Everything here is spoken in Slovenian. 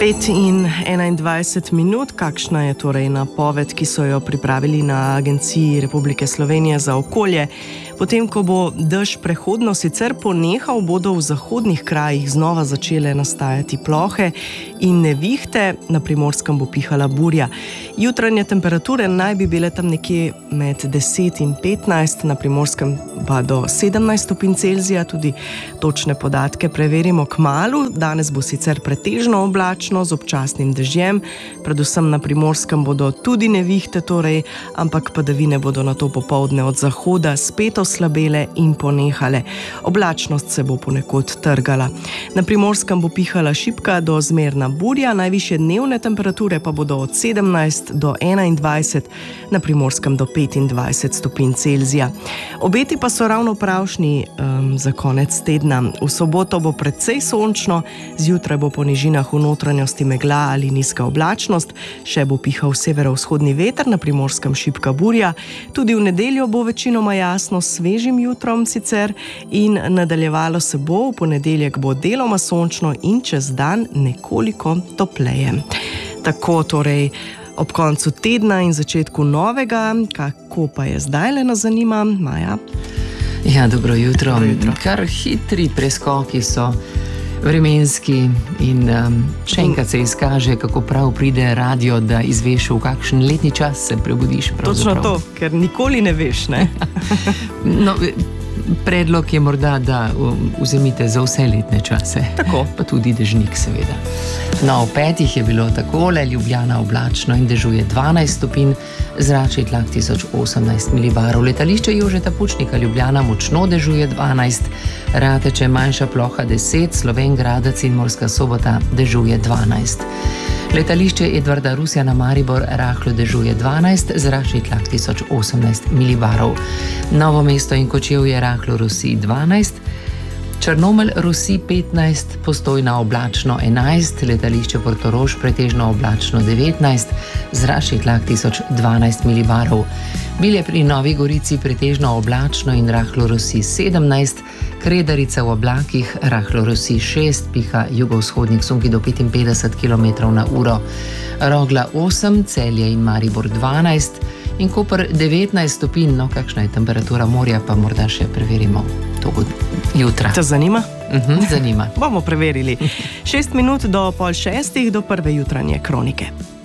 5:21, kakšna je torej napoved, ki so jo pripravili na Agenciji Republike Slovenije za okolje. Potem, ko bo dež prehodno sicer ponehal, bodo v zahodnih krajih znova začele nastajati plohe in nevihte, na Primorskem bo pihala burja. Jutranje temperature naj bi bile tam nekje med 10 in 15, na Primorskem pa do 17 stopinj Celzija, tudi točne podatke preverimo kmalu. Danes bo sicer pretežno oblačno z občasnim dežjem, predvsem na Primorskem bodo tudi nevihte torej, ampak padavine bodo nato popoldne od zahoda spet oslabele in ponehale. Oblačnost se bo ponekod trgala. Na Primorskem bo pihala šibka do zmerna burja, najvišje dnevne temperature pa bodo od 17 do 21, na Primorskem do 25 stopinj Celzija. Obeti pa so ravno pravšnji za konec tedna. V soboto bo precej sončno, zjutraj bo po nižinah v notranjosti megla ali nizka oblačnost, še bo pihal severovzhodni veter, na Primorskem šibka burja. Tudi v nedeljo bo večinoma jasno s svežim jutrom sicer in nadaljevalo se bo, v ponedeljek bo deloma sončno in čez dan nekoliko topleje. Tako torej ob koncu tedna in začetku novega, kako pa je zdaj, le nas zanima, Maja? Ja, dobro jutro. Kar hitri preskoki so vremenski in še enkrat se izkaže, kako prav pride radio, da izveš, v kakšen letni čas se prebudiš. Točno to, ker nikoli ne veš, ne? No, predlog je morda, da vzemite za vse letne čase. Tako. Pa tudi dežnik, seveda. No, v 5 je bilo takole, Ljubljana oblačno in dežuje 12 stopinj, zračni tlak 1018 milibarov. Letališče Jožeta Pučnika Ljubljana močno dežuje 12, Rateče manjša ploha 10, Slovenj Gradec in Murska Sobota dežuje 12. Letališče Edvarda Rusjana Maribor rahlo dežuje 12, zračni tlak 1018 milibarov. Novo mesto in Kočevje rahlo rusi 12, Črnomelj rusi 15, Postojna oblačno 11, letališče Portorož pretežno oblačno 19, zračni tlak 1012 milibarov. Bilje pri Novi Gorici pretežno oblačno in rahlo rusi 17, Kredarica v oblakih rahlo rusi 6, piha jugovzhodnik sunki do 55 km/h, Rogla 8, Celje in Maribor 12 in Koper 19 stopinj. No, kakšna je temperatura morja, pa morda še preverimo to jutra. Te zanima? Zanima. Bomo preverili. 6 minut do 5:30 do prve jutranje kronike.